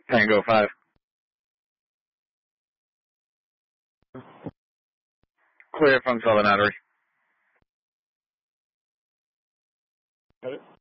Tango 5. Clear from Southern Artery. Got it.